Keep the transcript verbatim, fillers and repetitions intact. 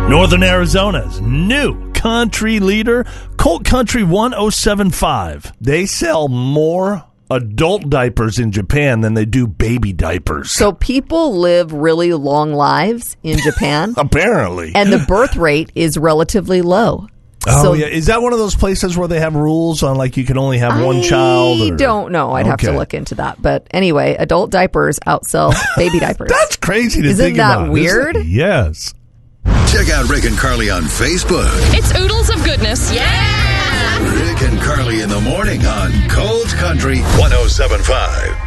Northern Arizona's new country leader, Colt Country one oh seven point five. They sell more adult diapers in Japan than they do baby diapers. So people live really long lives in Japan. Apparently. And the birth rate is relatively low. Oh, so, yeah. Is that one of those places where they have rules on, like, you can only have one I child? I don't know. I'd okay. have to look into that. But anyway, adult diapers outsell baby diapers. That's crazy to Isn't think that about. Weird? Isn't it? Yes. Check out Rick and Carly on Facebook. It's Oodles of Goodness. Yeah! Rick and Carly in the morning on Cold Country one oh seven point five.